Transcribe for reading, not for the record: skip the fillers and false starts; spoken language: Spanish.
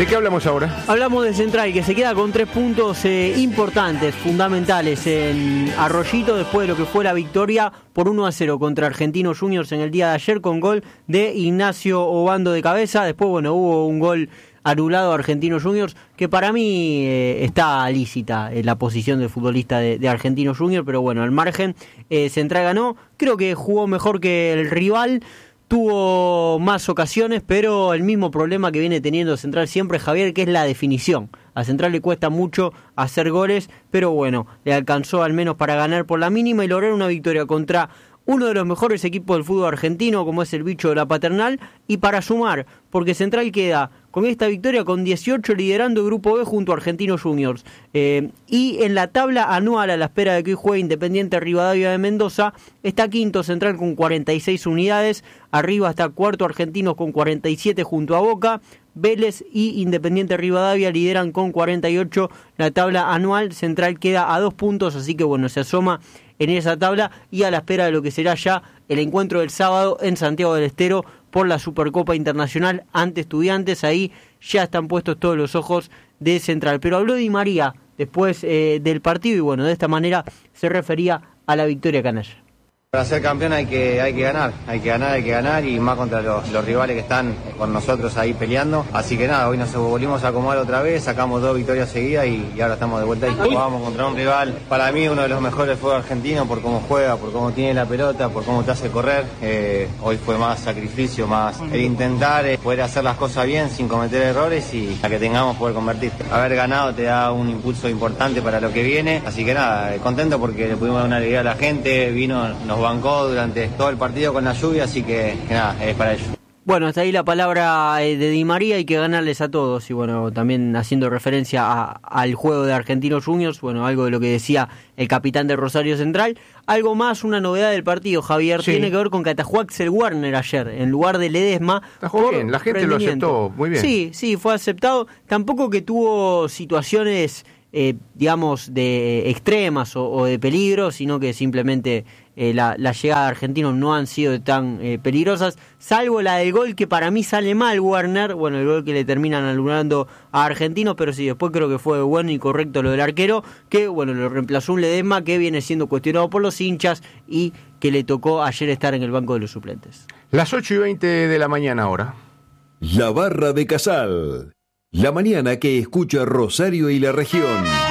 ¿De qué hablamos ahora? Hablamos de Central, que se queda con 3 puntos importantes, fundamentales en Arroyito, después de lo que fue la victoria por 1-0 contra Argentinos Juniors en el día de ayer, con gol de Ignacio Obando de cabeza. Después, hubo un gol anulado a Argentinos Juniors, que para mí está lícita la posición del futbolista de Argentinos Juniors, pero bueno, al margen, Central ganó. Creo que jugó mejor que el rival. Tuvo más ocasiones, pero el mismo problema que viene teniendo Central siempre, Javier, que es la definición. A Central le cuesta mucho hacer goles, pero bueno, le alcanzó al menos para ganar por la mínima y lograr una victoria contra uno de los mejores equipos del fútbol argentino, como es el bicho de la Paternal, y para sumar, porque Central queda con esta victoria con 18 liderando el Grupo B junto a Argentinos Juniors. Y en la tabla anual, a la espera de que hoy juegue Independiente Rivadavia de Mendoza, está quinto Central con 46 unidades, arriba está cuarto Argentinos con 47 junto a Boca, Vélez y Independiente Rivadavia lideran con 48 la tabla anual. Central queda a 2 puntos, así que bueno, se asoma en esa tabla y a la espera de lo que será ya el encuentro del sábado en Santiago del Estero por la Supercopa Internacional ante Estudiantes. Ahí ya están puestos todos los ojos de Central. Pero habló Di María después del partido y bueno, de esta manera se refería a la victoria canalla. Para ser campeón hay que ganar y más contra los rivales que están con nosotros ahí peleando. Así que nada, hoy nos volvimos a acomodar otra vez, sacamos 2 victorias seguidas y ahora estamos de vuelta y jugamos contra un rival, para mí uno de los mejores del fútbol argentino por cómo juega, por cómo tiene la pelota, por cómo te hace correr. Hoy fue más sacrificio, más el intentar poder hacer las cosas bien sin cometer errores y a que tengamos poder convertir. Haber ganado te da un impulso importante para lo que viene, así que nada, contento porque le pudimos dar una alegría a la gente, nos bancó durante todo el partido con la lluvia, así que nada, es para ellos. Bueno, hasta ahí la palabra de Di María, hay que ganarles a todos y bueno, también haciendo referencia al juego de Argentinos Juniors, bueno, algo de lo que decía el capitán de Rosario Central. Algo más, una novedad del partido, Javier, sí. Tiene que ver con que atajó Axel Werner ayer, en lugar de Ledesma. Atajó bien, la gente lo aceptó, muy bien. Sí, fue aceptado, tampoco que tuvo situaciones digamos de extremas o de peligro, sino que simplemente la llegada de Argentinos no han sido tan peligrosas, salvo la del gol que para mí sale mal Werner, bueno, el gol que le terminan anulando a Argentinos, pero sí, después creo que fue bueno y correcto lo del arquero, que bueno, lo reemplazó un Ledesma que viene siendo cuestionado por los hinchas y que le tocó ayer estar en el banco de los suplentes. Las 8:20 de la mañana ahora. La Barra de Casal. La mañana que escucha Rosario y la región.